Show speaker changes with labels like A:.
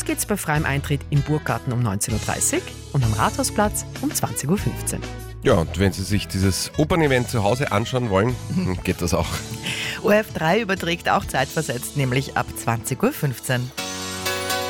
A: geht's bei freiem Eintritt im Burggarten um 19.30 Uhr und am Rathausplatz um 20.15 Uhr.
B: Ja, und wenn Sie sich dieses Opernevent zu Hause anschauen wollen, geht das auch.
C: ORF 3 überträgt auch zeitversetzt, nämlich ab 20.15 Uhr.